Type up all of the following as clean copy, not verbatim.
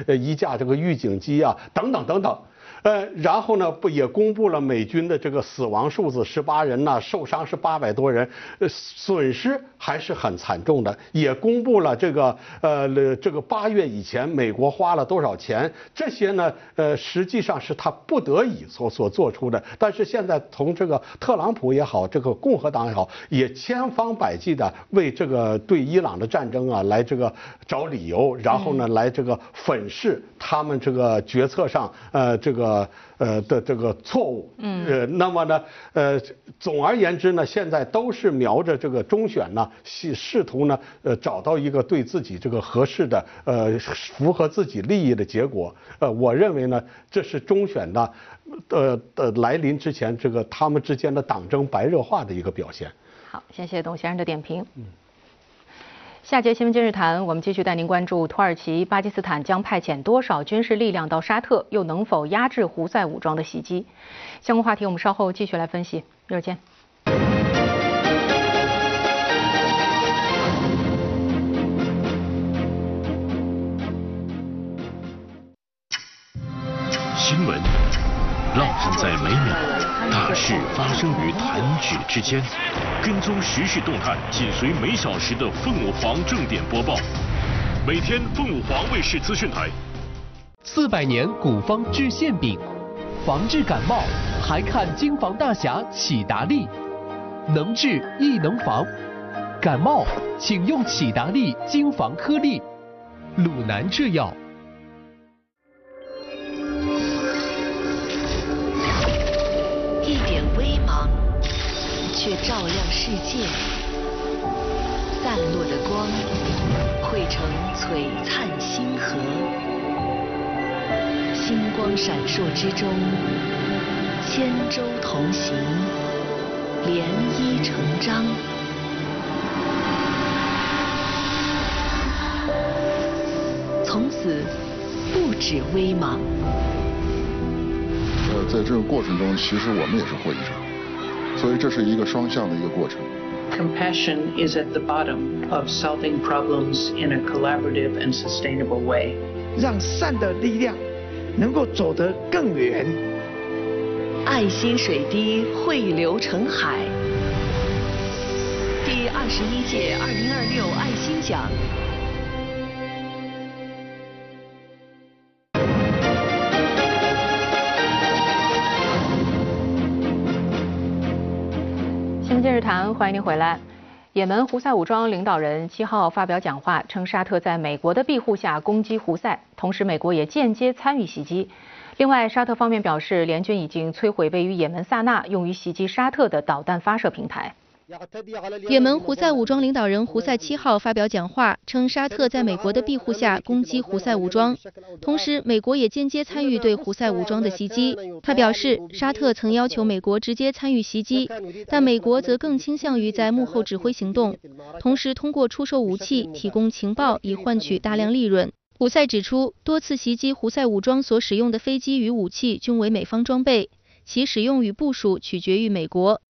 1架这个预警机啊，等等等等。然后呢，也公布了美军的这个死亡数字18人呐，受伤是800多人，损失还是很惨重的。也公布了这个8月以前美国花了多少钱，这些呢实际上是他不得已所做出的。但是现在从这个特朗普也好，这个共和党也好，也千方百计的为这个对伊朗的战争啊来这个找理由，然后呢来这个粉饰他们这个决策上这个错误，那么呢，总而言之呢，现在都是瞄着这个中选呢，试图呢，找到一个对自己这个合适的，符合自己利益的结果。我认为呢，这是中选呢，来临之前，这个他们之间的党争白热化的一个表现。 好，谢谢董先生的点评。下节新闻今日谈，我们继续带您关注土耳其、巴基斯坦将派遣多少军事力量到沙特，又能否压制胡塞武装的袭击？相关话题我们稍后继续来分析。一会儿见。 新闻浪漫在每秒，大事发生于弹指之间。跟踪时事动态，紧随每小时的凤舞凰正点播报。每天凤舞凰卫视资讯台。 400年古方治馅饼，防治感冒还看京防大侠启达利，能治亦能防。感冒请用启达利京防颗粒，鲁南制药。 一点微芒，却照亮世界。散落的光，汇成璀璨星河。星光闪烁之中，千舟同行，涟漪成章。从此，不止微芒。 在这个过程中，其实我们也是获益者，所以这是一个双向的一个过程。 Compassion is at the bottom of solving problems in a collaborative and sustainable way. 让善的力量能够走得更远。 爱心水滴汇流成海。第21届2026爱心奖。 今日谈，欢迎您回来。也门胡塞武装领导人7号发表讲话，称沙特在美国的庇护下攻击胡塞，同时美国也间接参与袭击。另外，沙特方面表示，联军已经摧毁位于也门萨那用于袭击沙特的导弹发射平台。 也门胡塞武装领导人胡塞7号发表讲话，称沙特在美国的庇护下攻击胡塞武装，同时美国也间接参与对胡塞武装的袭击。他表示，沙特曾要求美国直接参与袭击，但美国则更倾向于在幕后指挥行动，同时通过出售武器、提供情报以换取大量利润。胡塞指出，多次袭击胡塞武装所使用的飞机与武器均为美方装备，其使用与部署取决于美国。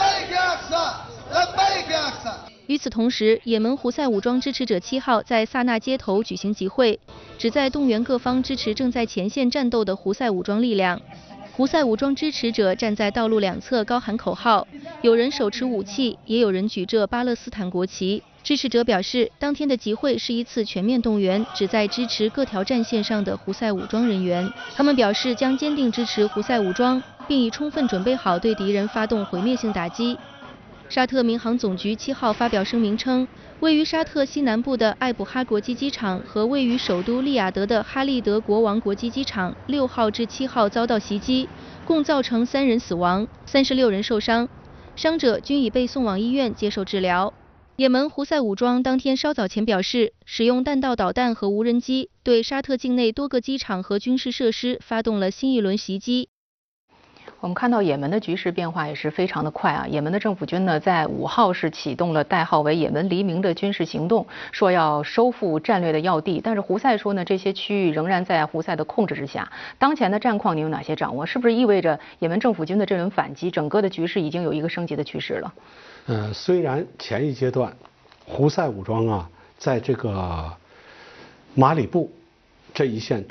与此同时，也门胡塞武装支持者7号在萨那街头举行集会，旨在动员各方支持正在前线战斗的胡塞武装力量。胡塞武装支持者站在道路两侧高喊口号，有人手持武器，也有人举着巴勒斯坦国旗。支持者表示，当天的集会是一次全面动员，旨在支持各条战线上的胡塞武装人员。他们表示将坚定支持胡塞武装，并已充分准备好对敌人发动毁灭性打击。沙特民航总局7号发表声明称，位于沙特西南部的艾卜哈国际机场和位于首都利雅得的哈利德国王国际机场6号至7号遭到袭击，共造成3人死亡，36人受伤，伤者均已被送往医院接受治疗。也门胡塞武装当天稍早前表示，使用弹道导弹和无人机对沙特境内多个机场和军事设施发动了新一轮袭击。 我们看到也门的局势变化也是非常的快啊！也门的政府军呢，在5号是启动了代号为也门黎明的军事行动，说要收复战略的要地。但是胡塞说呢，这些区域仍然在胡塞的控制之下。当前的战况您有哪些掌握？是不是意味着也门政府军的这轮反击，整个的局势已经有一个升级的趋势了？ 虽然前一阶段胡塞武装啊，在这个马里布这一线